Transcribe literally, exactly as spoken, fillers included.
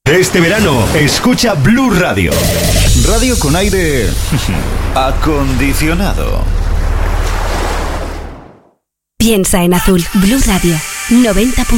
Este verano, escucha Blue Radio. Radio con aire acondicionado. Piensa en azul. Blue Radio noventa.